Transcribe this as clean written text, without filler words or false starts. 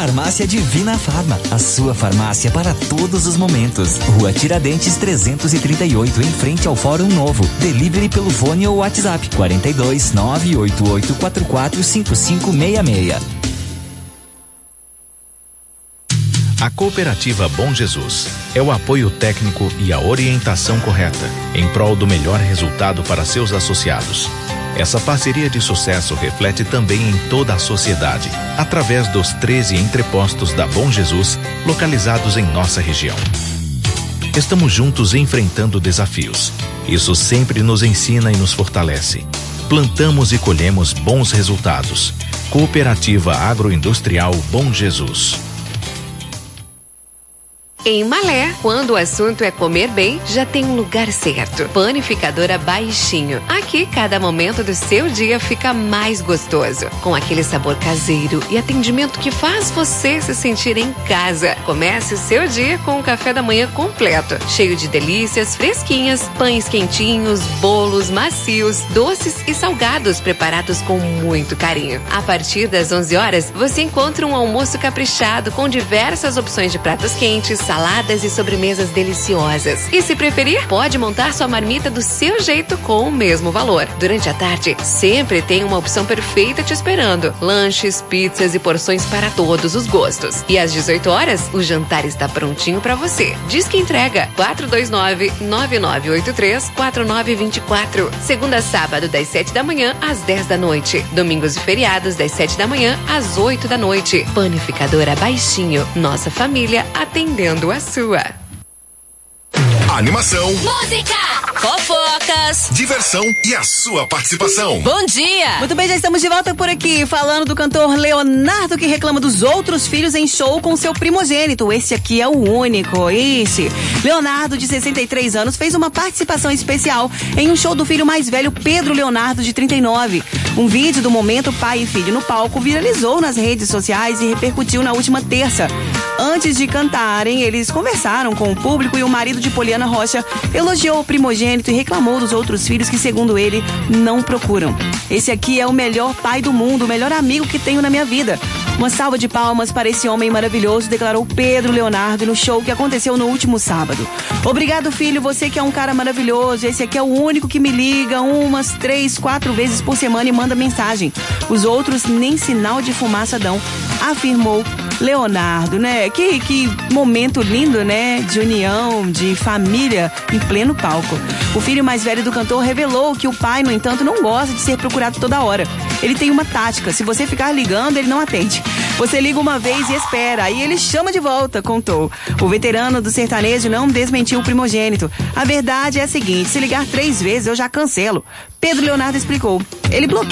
Farmácia Divina Farma, a sua farmácia para todos os momentos. Rua Tiradentes 338, em frente ao Fórum Novo. Delivery pelo fone ou WhatsApp 42 98844 5566. A Cooperativa Bom Jesus é o apoio técnico e a orientação correta em prol do melhor resultado para seus associados. Essa parceria de sucesso reflete também em toda a sociedade, através dos 13 entrepostos da Bom Jesus, localizados em nossa região. Estamos juntos enfrentando desafios. Isso sempre nos ensina e nos fortalece. Plantamos e colhemos bons resultados. Cooperativa Agroindustrial Bom Jesus. Em Malé, quando o assunto é comer bem, já tem um lugar certo. Panificadora Baixinho. Aqui, cada momento do seu dia fica mais gostoso. Com aquele sabor caseiro e atendimento que faz você se sentir em casa. Comece o seu dia com um café da manhã completo. Cheio de delícias fresquinhas, pães quentinhos, bolos macios, doces e salgados preparados com muito carinho. A partir das 11 horas, você encontra um almoço caprichado com diversas opções de pratos quentes, saladas e sobremesas deliciosas. E se preferir, pode montar sua marmita do seu jeito com o mesmo valor. Durante a tarde, sempre tem uma opção perfeita te esperando. Lanches, pizzas e porções para todos os gostos. E às 18 horas, o jantar está prontinho para você. Diz que entrega 429-9983-4924. Segunda a sábado, das 7 da manhã às 10 da noite. Domingos e feriados, das 7 da manhã às 8 da noite. Panificadora Baixinho. Nossa família atendendo a sua. Animação, música, fofocas, diversão e a sua participação. Bom dia! Muito bem, já estamos de volta por aqui, falando do cantor Leonardo, que reclama dos outros filhos em show com seu primogênito. Esse aqui é o único. Leonardo, de 63 anos, fez uma participação especial em um show do filho mais velho, Pedro Leonardo, de 39. Um vídeo do momento pai e filho no palco viralizou nas redes sociais e repercutiu na última terça. Antes de cantarem, eles conversaram com o público e o marido de Poliana Rocha elogiou o primogênito e reclamou dos outros filhos que, segundo ele, não procuram. Esse aqui é o melhor pai do mundo, o melhor amigo que tenho na minha vida. Uma salva de palmas para esse homem maravilhoso, declarou Pedro Leonardo no show que aconteceu no último sábado. Obrigado, filho, você que é um cara maravilhoso. Esse aqui é o único que me liga umas 3, 4 vezes por semana e manda mensagem. Os outros nem sinal de fumaça dão, afirmou Leonardo, né? Que momento lindo, né? De união, de família em pleno palco. O filho mais velho do cantor revelou que o pai, no entanto, não gosta de ser procurado toda hora. Ele tem uma tática: se você ficar ligando, ele não atende. Você liga uma vez e espera, aí ele chama de volta, contou. O veterano do sertanejo não desmentiu o primogênito. A verdade é a seguinte: se ligar 3 vezes, eu já cancelo. Pedro Leonardo explicou. Ele bloqueia